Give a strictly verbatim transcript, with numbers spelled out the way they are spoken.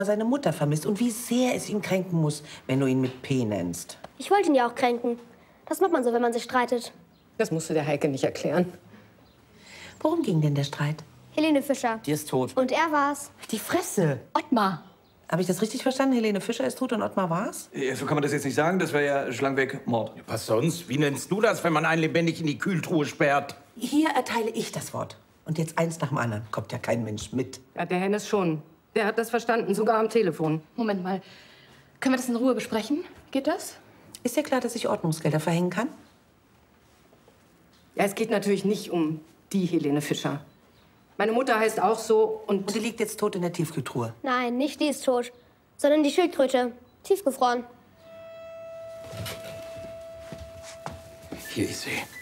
seine Mutter vermisst und wie sehr es ihn kränken muss, wenn du ihn mit P nennst. Ich wollte ihn ja auch kränken. Das macht man so, wenn man sich streitet. Das musst du der Heike nicht erklären. Worum ging denn der Streit? Helene Fischer. Die ist tot. Und er war's. Die Fresse! Ottmar. Habe ich das richtig verstanden? Helene Fischer ist tot und Ottmar war's? Ja, so kann man das jetzt nicht sagen. Das wäre ja schlankweg Mord. Was sonst? Wie nennst du das, wenn man einen lebendig in die Kühltruhe sperrt? Hier erteile ich das Wort. Und jetzt eins nach dem anderen. Kommt ja kein Mensch mit. Ja, der Hennes schon. Der hat das verstanden, sogar am Telefon. Moment mal. Können wir das in Ruhe besprechen? Geht das? Ist dir klar, dass ich Ordnungsgelder verhängen kann? Ja, es geht natürlich nicht um die Helene Fischer. Meine Mutter heißt auch so und... Und die liegt jetzt tot in der Tiefkühltruhe. Nein, nicht die ist tot, sondern die Schildkröte. Tiefgefroren. Hier ist sie.